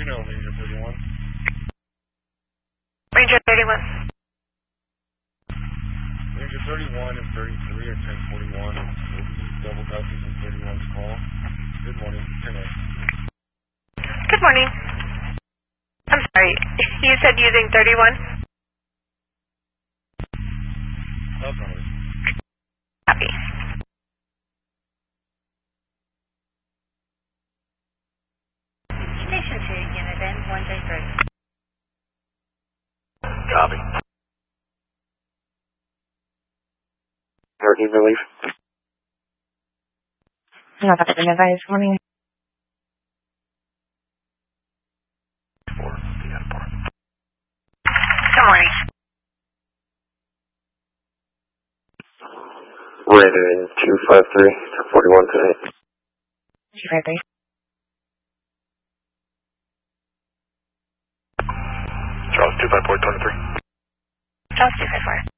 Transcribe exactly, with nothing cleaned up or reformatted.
know, Ranger thirty-one. Ranger thirty-one. Ranger thirty-one and thirty-three are ten forty-one. We'll be double copies on thirty-one's call. Good morning. ten eight. Good morning. I'm sorry. You said using thirty-one? Affirmative. Copy. Station two, Unit N, one J three. Copy. Hurricane relief. Not that been advised. Morning. Four. Be at four. Good morning. Rated in two five three to forty-one tonight. two five three. Charles two five four twenty-three. Charles two five four.